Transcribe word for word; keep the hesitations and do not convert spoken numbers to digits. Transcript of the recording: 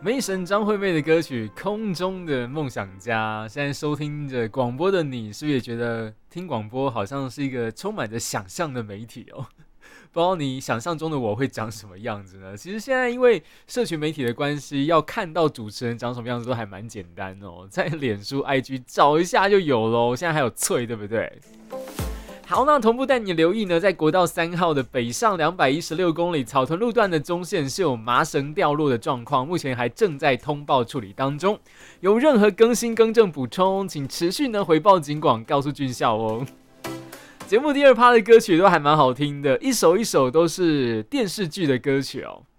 梅神张惠妹的歌曲《空中的梦想家》，现在收听着广播的你，是不是也觉得听广播好像是一个充满着想象的媒体哦？不知道你想象中的我会长什么样子呢？其实现在因为社群媒体的关系，要看到主持人长什么样子都还蛮简单哦，在脸书、I G 找一下就有咯。现在还有脆，对不对？好，那同步带你留意呢，在国道三号的北上两百一十六公里草屯路段的中线是有麻绳掉落的状况，目前还正在通报处理当中。有任何更新更正补充，请持续呢回报警广，告诉军校哦。节目第二趴的歌曲都还蛮好听的，一首一首都是电视剧的歌曲哦。